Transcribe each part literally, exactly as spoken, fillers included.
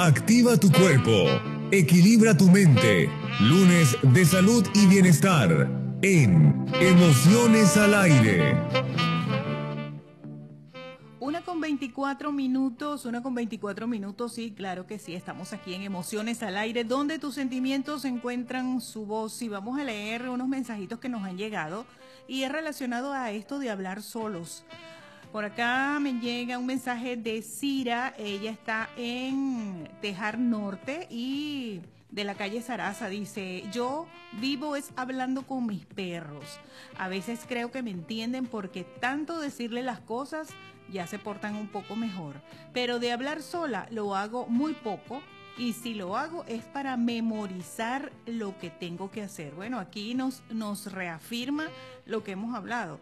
Activa tu cuerpo, equilibra tu mente. Lunes de salud y bienestar en Emociones al Aire. Una con veinticuatro minutos, una con veinticuatro minutos, sí, claro que sí, estamos aquí en Emociones al Aire, donde tus sentimientos encuentran su voz. Y vamos a leer unos mensajitos que nos han llegado y es relacionado a esto de hablar solos. Por acá me llega un mensaje de Cira, ella está en Tejar Norte y de la calle Sarasa, dice, yo vivo es hablando con mis perros. A veces creo que me entienden porque tanto decirle las cosas ya se portan un poco mejor. Pero de hablar sola lo hago muy poco y si lo hago es para memorizar lo que tengo que hacer. Bueno, aquí nos, nos reafirma lo que hemos hablado.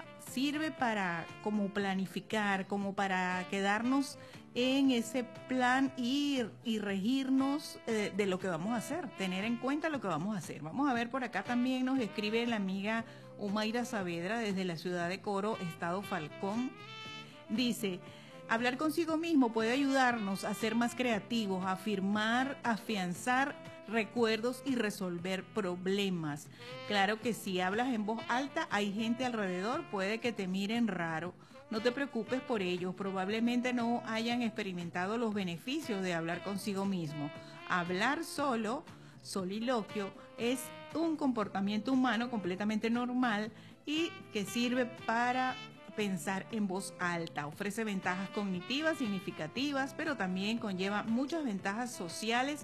Sirve para como planificar, como para quedarnos en ese plan y, y regirnos eh, de lo que vamos a hacer, tener en cuenta lo que vamos a hacer. Vamos a ver por acá también nos escribe la amiga Umaira Saavedra desde la ciudad de Coro, Estado Falcón. Dice, hablar consigo mismo puede ayudarnos a ser más creativos, a afirmar, afianzar recuerdos y resolver problemas. Claro que si hablas en voz alta, hay gente alrededor, puede que te miren raro. No te preocupes por ello, probablemente no hayan experimentado los beneficios de hablar consigo mismo. Hablar solo, soliloquio, es un comportamiento humano completamente normal y que sirve para pensar en voz alta. Ofrece ventajas cognitivas significativas, pero también conlleva muchas ventajas sociales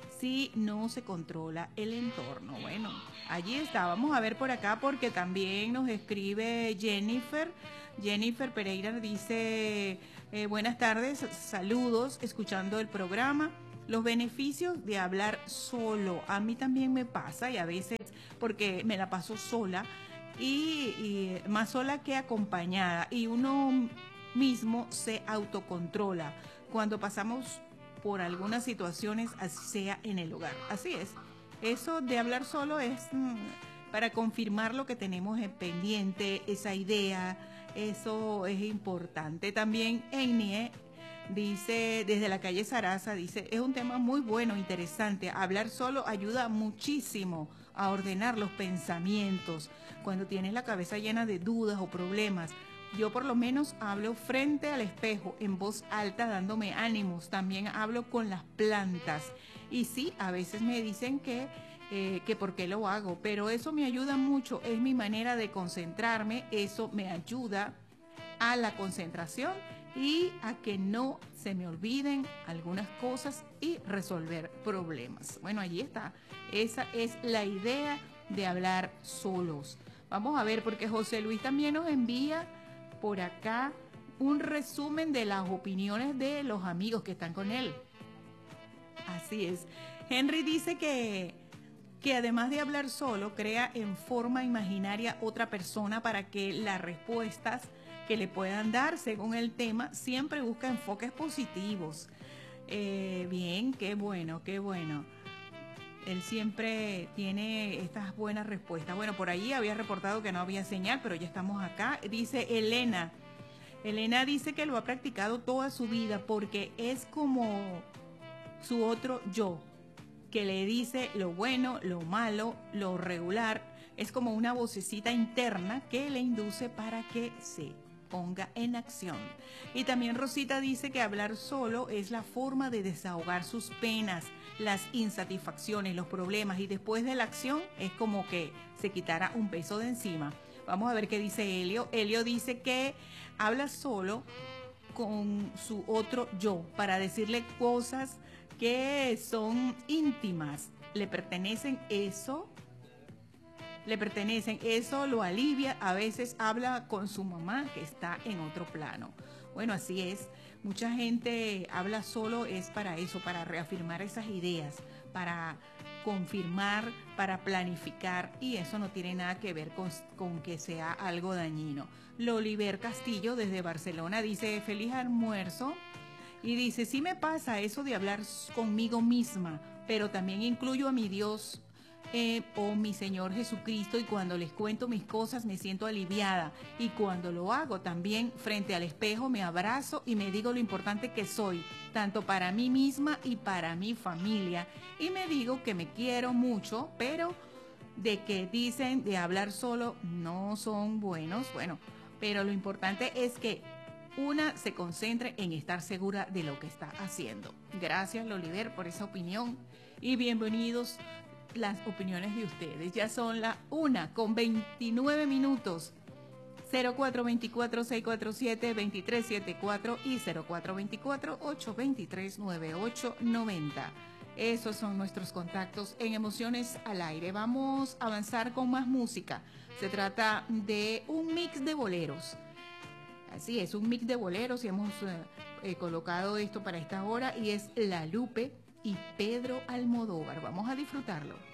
si no se controla el entorno. Bueno, allí está. Vamos a ver por acá porque también nos escribe Jennifer. Jennifer Pereira dice, eh, buenas tardes, saludos, escuchando el programa. Los beneficios de hablar solo. A mí también me pasa y a veces porque me la paso sola y, y más sola que acompañada y uno mismo se autocontrola cuando pasamos por algunas situaciones, así sea en el hogar. Así es. Eso de hablar solo es mmm, para confirmar lo que tenemos en pendiente, esa idea, eso es importante. También Enie dice, desde la calle Sarasa, dice, es un tema muy bueno, interesante. Hablar solo ayuda muchísimo a ordenar los pensamientos. Cuando tienes la cabeza llena de dudas o problemas, yo por lo menos hablo frente al espejo en voz alta dándome ánimos. También hablo con las plantas. Y sí, a veces me dicen que, eh, que por qué lo hago, pero eso me ayuda mucho. Es mi manera de concentrarme. Eso me ayuda a la concentración y a que no se me olviden algunas cosas y resolver problemas. Bueno, allí está. Esa es la idea de hablar solos. Vamos a ver, porque José Luis también nos envía por acá un resumen de las opiniones de los amigos que están con él. Así es. Henry dice que, que además de hablar solo, crea en forma imaginaria otra persona para que las respuestas que le puedan dar según el tema siempre busca enfoques positivos. Eh, bien, qué bueno, qué bueno. Él siempre tiene estas buenas respuestas. Bueno, por ahí había reportado que no había señal, pero ya estamos acá. Dice Elena. Elena dice que lo ha practicado toda su vida porque es como su otro yo, que le dice lo bueno, lo malo, lo regular. Es como una vocecita interna que le induce para que se ponga en acción. Y también Rosita dice que hablar solo es la forma de desahogar sus penas, las insatisfacciones, los problemas, y después de la acción es como que se quitara un peso de encima. Vamos a ver qué dice Helio. Helio dice que habla solo con su otro yo para decirle cosas que son íntimas, le pertenecen, eso le pertenecen, eso lo alivia. A veces habla con su mamá que está en otro plano. Bueno, así es. Mucha gente habla solo es para eso, para reafirmar esas ideas, para confirmar, para planificar, y eso no tiene nada que ver con, con que sea algo dañino. Loliver Castillo desde Barcelona dice, feliz almuerzo, y dice, sí me pasa eso de hablar conmigo misma, pero también incluyo a mi Dios Eh, o mi Señor Jesucristo, y cuando les cuento mis cosas me siento aliviada, y cuando lo hago también frente al espejo me abrazo y me digo lo importante que soy, tanto para mí misma y para mi familia, y me digo que me quiero mucho, pero de que dicen de hablar solo no son buenos, bueno, pero lo importante es que una se concentre en estar segura de lo que está haciendo. Gracias, Loliver, por esa opinión, y bienvenidos las opiniones de ustedes. Ya son las una con veintinueve minutos. cero cuatro dos cuatro, seis cuatro siete, dos tres siete cuatro y cero cuatro dos cuatro, ocho dos tres, nueve ocho nueve cero. Esos son nuestros contactos en Emociones al Aire. Vamos a avanzar con más música. Se trata de un mix de boleros. Así es, un mix de boleros, y hemos eh, eh, colocado esto para esta hora, y es La Lupe y Pedro Almodóvar. Vamos a disfrutarlo.